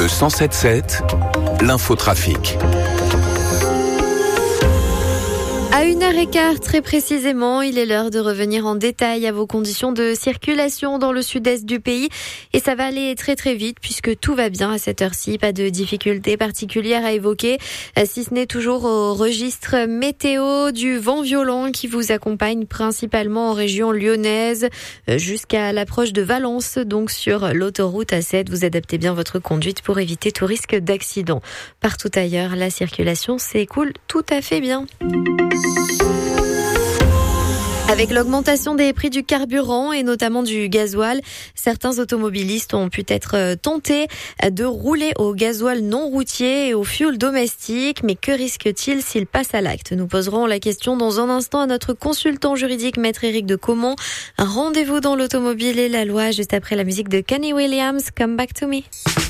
Le 107.7, l'infotrafic. À 1h15 très précisément, il est l'heure de revenir en détail à vos conditions de circulation dans le sud-est du pays. Et ça va aller très très vite puisque tout va bien à cette heure-ci. Pas de difficultés particulières à évoquer, si ce n'est toujours au registre météo du vent violent qui vous accompagne principalement en région lyonnaise jusqu'à l'approche de Valence. Donc sur l'autoroute A7, vous adaptez bien votre conduite pour éviter tout risque d'accident. Partout ailleurs, la circulation s'écoule tout à fait bien. Avec l'augmentation des prix du carburant et notamment du gasoil, certains automobilistes ont pu être tentés de rouler au gasoil non routier et au fioul domestique. Mais que risque-t-il s'ils passent à l'acte? Nous poserons la question dans un instant à notre consultant juridique, Maître Éric de Caumont. Un rendez-vous dans l'automobile et la loi juste après la musique de Kenny Williams, Come Back to Me.